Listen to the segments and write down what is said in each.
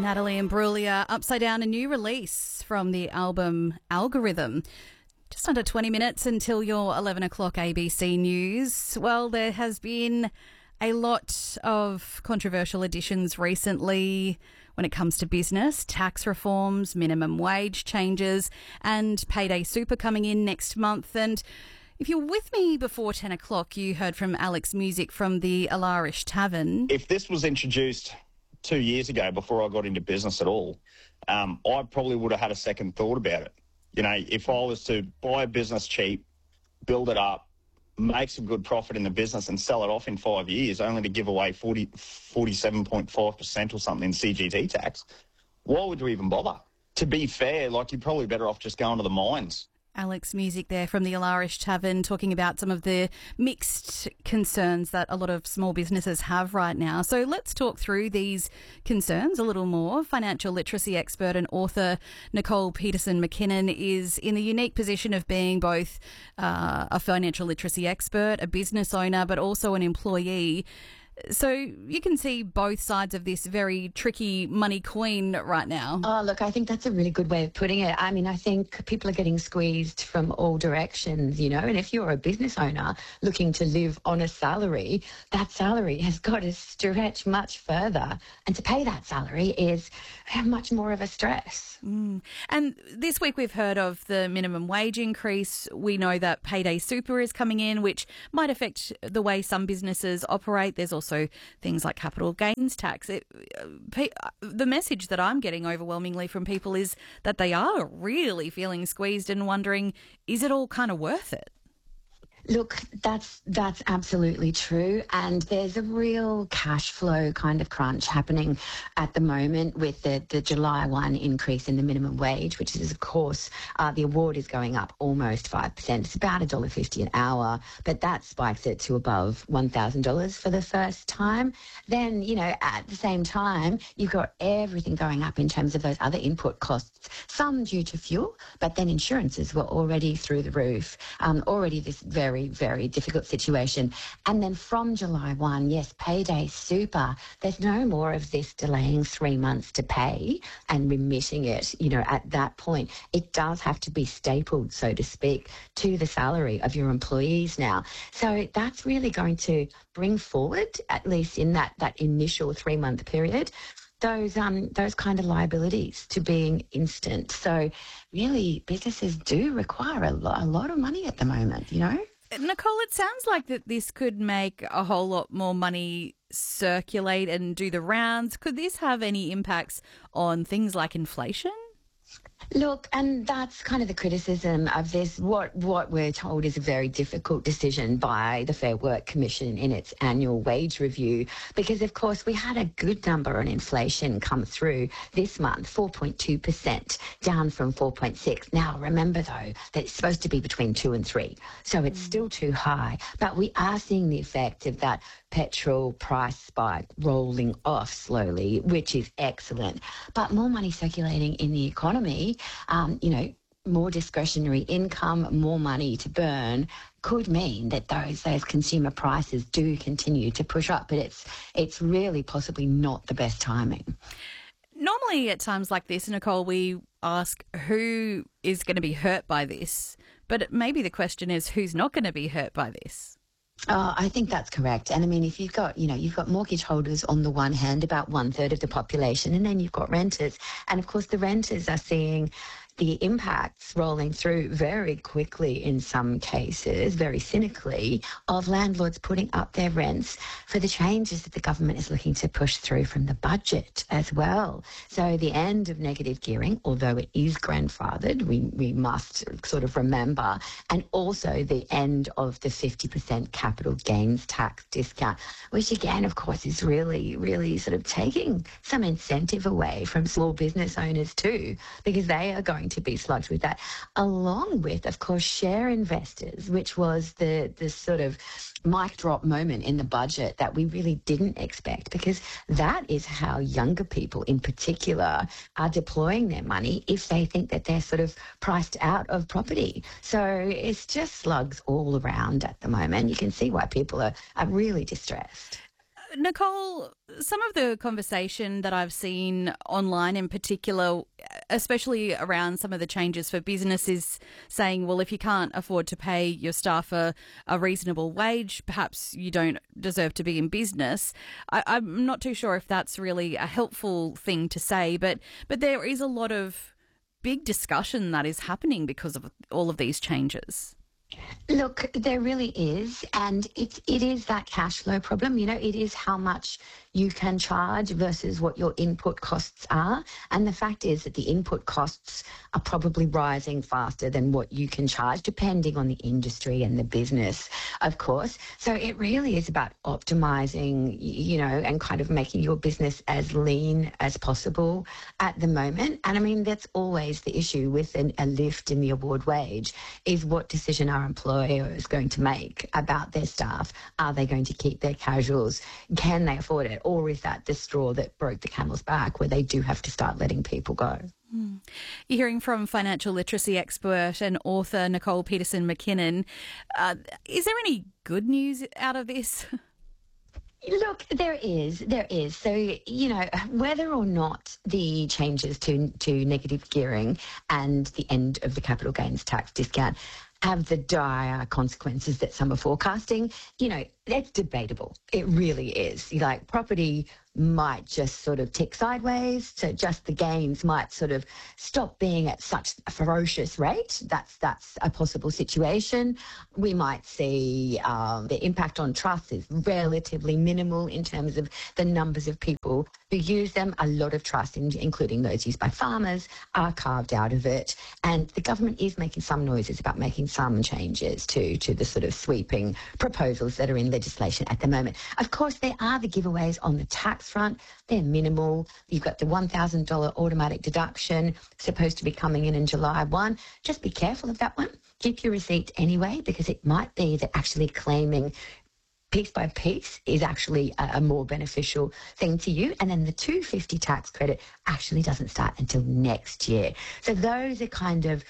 Natalie Imbruglia, Upside Down, a new release from the album Algorithm. Just under 20 minutes until your 11 o'clock ABC News. Well, there has been a lot of controversial additions recently when it comes to business, tax reforms, minimum wage changes, and payday super coming in next month. And if you were with me before 10 o'clock, you heard from Alex Music from the Alarish Tavern. If this was introduced 2 years ago before I got into business at all, I probably would have had a second thought about it. You know, if I was to buy a business cheap, build it up, make some good profit in the business and sell it off in 5 years, only to give away 47.5% or something in CGT tax, why would you even bother? To be fair, like, you're probably better off just going to the mines. Alex Music there from the Alarish Tavern talking about some of the mixed concerns that a lot of small businesses have right now. So let's talk through these concerns a little more. Financial literacy expert and author Nicole Peterson McKinnon is in the unique position of being both a financial literacy expert, a business owner, but also an employee. So you can see both sides of this very tricky money coin right now. Oh, look, I think that's a really good way of putting it. I mean, I think people are getting squeezed from all directions, you know, and if you're a business owner looking to live on a salary, that salary has got to stretch much further. And to pay that salary is much more of a stress. And this week we've heard of the minimum wage increase. We know that payday super is coming in, which might affect the way some businesses operate. There's also things like capital gains tax. The message that I'm getting overwhelmingly from people is that they are really feeling squeezed and wondering, is it all kind of worth it? Look, that's absolutely true. And there's a real cash flow kind of crunch happening at the moment with the July 1 increase in the minimum wage, which is, of course, the award is going up almost 5%. It's about $1.50 an hour, but that spikes it to above $1,000 for the first time. Then, you know, at the same time, you've got everything going up in terms of those other input costs, some due to fuel, but then insurances were already through the roof, already this very difficult situation. And then from July 1, yes, payday super, there's no more of this delaying 3 months to pay and remitting it, you know, at that point. It does have to be stapled, so to speak, to the salary of your employees now. So that's really going to bring forward, at least in that initial 3-month period, those kind of liabilities to being instant. So really, businesses do require a lot of money at the moment, you know? Nicole, it sounds like that this could make a whole lot more money circulate and do the rounds. Could this have any impacts on things like inflation? Look, and that's kind of the criticism of this. What we're told is a very difficult decision by the Fair Work Commission in its annual wage review, because, of course, we had a good number on inflation come through this month, 4.2%, down from 4.6. Now, remember, though, that it's supposed to be between 2 and 3, so it's still too high. But we are seeing the effect of that petrol price spike rolling off slowly, which is excellent. But more money circulating in the economy, you know, more discretionary income, more money to burn, could mean that those consumer prices do continue to push up. But it's really possibly not the best timing. Normally at times like this, Nicole, we ask who is going to be hurt by this, but maybe the question is who's not going to be hurt by this. I think that's correct. And I mean, if you've got mortgage holders on the one hand, about 1/3 of the population, and then you've got renters. And of course, the renters are seeing the impacts rolling through very quickly in some cases, very cynically, of landlords putting up their rents for the changes that the government is looking to push through from the budget as well. So the end of negative gearing, although it is grandfathered, we must sort of remember, and also the end of the 50% capital gains tax discount, which again, of course, is really sort of taking some incentive away from small business owners too, because they are going to be slugged with that, along with, of course, share investors, which was the sort of mic drop moment in the budget that we really didn't expect, because that is how younger people in particular are deploying their money if they think that they're sort of priced out of property. So it's just slugs all around at the moment. You can see why people are really distressed. Nicole, some of the conversation that I've seen online in particular, especially around some of the changes for businesses, saying, well, if you can't afford to pay your staff a reasonable wage, perhaps you don't deserve to be in business. I'm not too sure if that's really a helpful thing to say, but there is a lot of big discussion that is happening because of all of these changes. Look, there really is, and it is that cash flow problem. You know, it is how much you can charge versus what your input costs are. And the fact is that the input costs are probably rising faster than what you can charge, depending on the industry and the business, of course. So it really is about optimizing, you know, and kind of making your business as lean as possible at the moment. And I mean, that's always the issue with a lift in the award wage, is what decision our employer is going to make about their staff. Are they going to keep their casuals? Can they afford it? Or is that the straw that broke the camel's back, where they do have to start letting people go? You're hearing from financial literacy expert and author Nicole Peterson-McKinnon. Is there any good news out of this? Look, there is. So, you know, whether or not the changes to negative gearing and the end of the capital gains tax discount have the dire consequences that some are forecasting, you know, it's debatable. It really is. Like, property might just sort of tick sideways, so just the gains might sort of stop being at such a ferocious rate. That's a possible situation. We might see the impact on trusts is relatively minimal in terms of the numbers of people who use them. A lot of trusts, including those used by farmers, are carved out of it. And the government is making some noises about making some changes to the sort of sweeping proposals that are in legislation at the moment. Of course, there are the giveaways on the tax front. They're minimal. You've got the $1,000 automatic deduction supposed to be coming in July 1. Just be careful of that one. Keep your receipt anyway, because it might be that actually claiming piece by piece is actually a more beneficial thing to you. And then the $250 tax credit actually doesn't start until next year. So those are kind of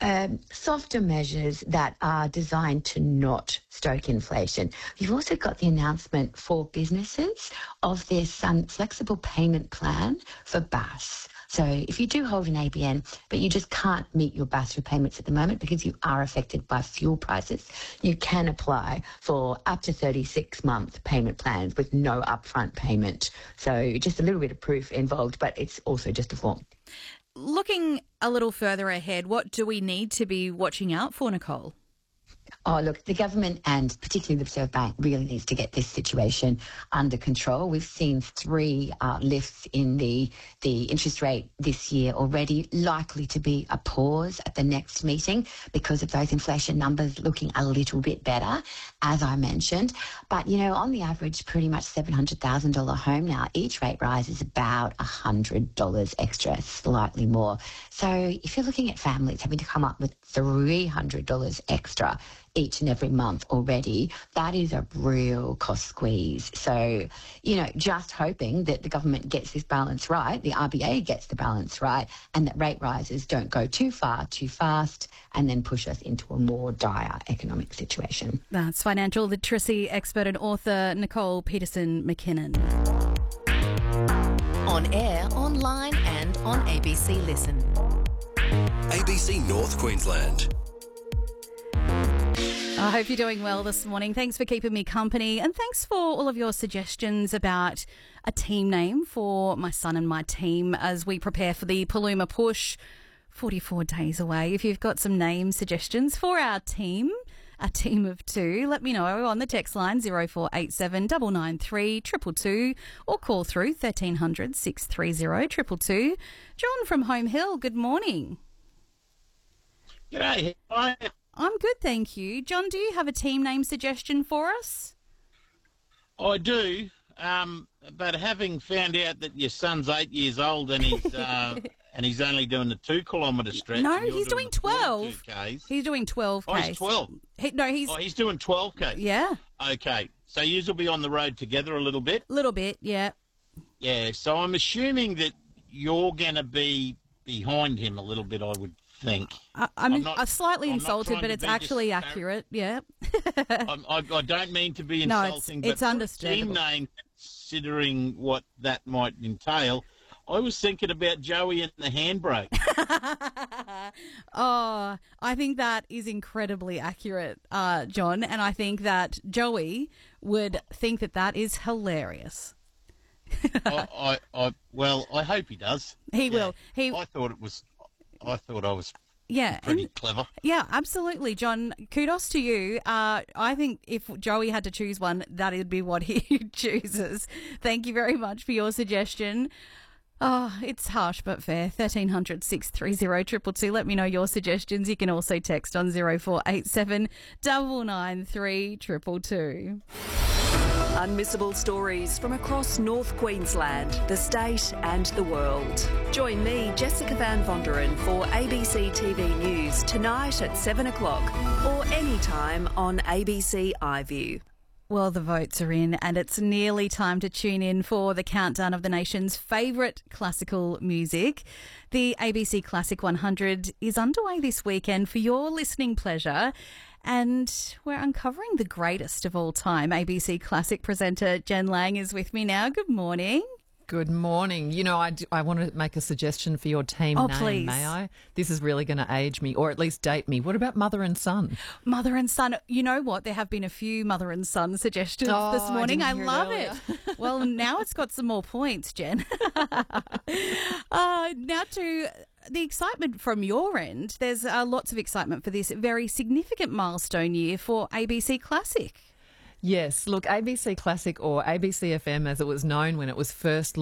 softer measures that are designed to not stoke inflation. You've also got the announcement for businesses of this flexible payment plan for BAS. So if you do hold an ABN, but you just can't meet your BAS repayments at the moment because you are affected by fuel prices, you can apply for up to 36-month payment plans with no upfront payment. So just a little bit of proof involved, but it's also just a form. Looking a little further ahead, what do we need to be watching out for, Nicole? Oh, look, the government and particularly the Reserve Bank really needs to get this situation under control. We've seen 3 lifts in the interest rate this year already, likely to be a pause at the next meeting because of those inflation numbers looking a little bit better, as I mentioned. But, you know, on the average, pretty much $700,000 home now, each rate rise is about $100 extra, slightly more. So if you're looking at families having to come up with $300 extra each and every month already, that is a real cost squeeze. So, you know, just hoping that the government gets this balance right, the RBA gets the balance right, and that rate rises don't go too far, too fast, and then push us into a more dire economic situation. That's financial literacy expert and author Nicole Peterson-McKinnon. On air, online and on ABC Listen. ABC North Queensland. I hope you're doing well this morning. Thanks for keeping me company, and thanks for all of your suggestions about a team name for my son and my team as we prepare for the Paluma Push, 44 days away. If you've got some name suggestions for our team of 2, let me know on the text line 0487 993 222 or call through 1300 630 222. John from Home Hill, good morning. G'day. Hi. I'm good, thank you. John, do you have a team name suggestion for us? I do, but having found out that your son's 8 years old and he's and he's only doing the 2 kilometre stretch. No, and you're he's doing 12. 2Ks. He's doing 12Ks. Oh, he's 12. He's doing 12K. Yeah. Okay, so you will be on the road together a little bit. Little bit, yeah. Yeah. So I'm assuming that you're going to be behind him a little bit, I would think. I'm slightly insulted, but it's actually accurate. Yeah. I don't mean to be insulting, it's but understandable. team name considering what that might entail, I was thinking about Joey and the handbrake. Oh, I think that is incredibly accurate, John, and I think that Joey would think that that is hilarious. Well, I hope he does. He will. I thought I was Yeah, pretty clever. Yeah, absolutely, John. Kudos to you. I think if Joey had to choose one, that would be what he chooses. Thank you very much for your suggestion. Oh, it's harsh but fair. 1300 630 222. Let me know your suggestions. You can also text on 0487 993 222. Unmissable stories from across North Queensland, the state and the world. Join me, Jessica Van Vonderen, for ABC TV News tonight at 7 o'clock or anytime on ABC iView. Well, the votes are in and it's nearly time to tune in for the countdown of the nation's favourite classical music. The ABC Classic 100 is underway this weekend for your listening pleasure. And we're uncovering the greatest of all time. ABC Classic presenter Jen Lang is with me now. Good morning. Good morning. You know, I want to make a suggestion for your team name, please. may I? This is really going to age me, or at least date me. What about Mother and Son? Mother and Son. You know what? There have been a few Mother and Son suggestions this morning. I love it. Well, now it's got some more points, Jen. Now to the excitement from your end. There's lots of excitement for this very significant milestone year for ABC Classic. Yes, look, ABC Classic, or ABC FM as it was known when it was first